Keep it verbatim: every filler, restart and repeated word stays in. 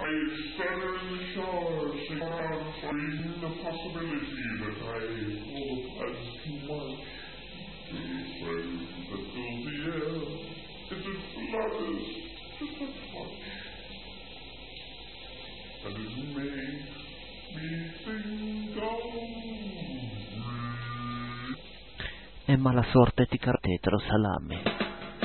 stand in the shower, sing around, freezing the possibility that I all had too much. Little friends that fill the air, it is flowers, just a touch. And it makes me think of E ma la sorte ti cartetro salame.